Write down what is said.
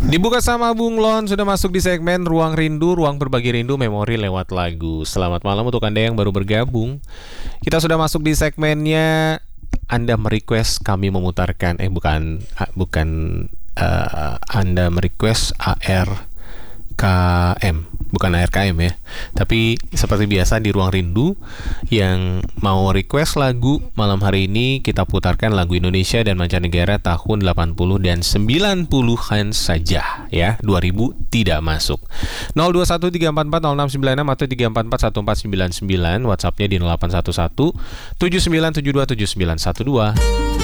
Dibuka sama Bung Lon, sudah masuk di segmen Ruang Rindu, ruang berbagi rindu memori lewat lagu. Selamat malam untuk Anda yang baru bergabung. Kita sudah masuk di segmennya Anda merequest kami memutarkan Anda merequest ARKM, bukan ARKM ya. Tapi seperti biasa di Ruang Rindu yang mau request lagu malam hari ini kita putarkan lagu Indonesia dan mancanegara tahun 80 dan 90-an saja ya. 2000 tidak masuk. 0213440696 atau 3441499, WhatsApp-nya di 0811 79727912.